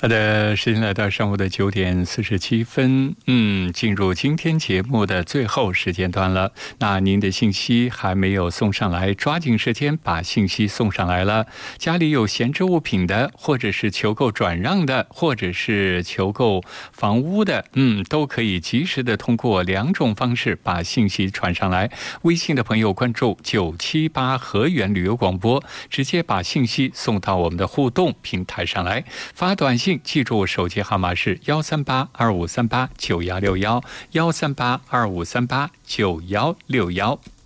好的，时间来到上午的9点47分，进入今天节目的最后时间段了。那您的信息还没有送上来，抓紧时间把信息送上来了。家里有闲置物品的，或者是求购转让的，或者是求购房屋的，都可以及时的通过2种方式把信息传上来。微信的朋友关注978河源旅游广播，直接把信息送到我们的互动平台上来。发短信记住手机号码是13825389161，13825389161。